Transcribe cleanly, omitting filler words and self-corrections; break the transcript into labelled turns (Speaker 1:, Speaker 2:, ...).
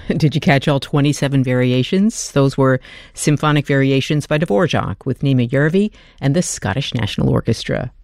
Speaker 1: Did you catch all 27 variations? Those were symphonic variations by Dvorak with Nima Järvi and the Scottish National Orchestra.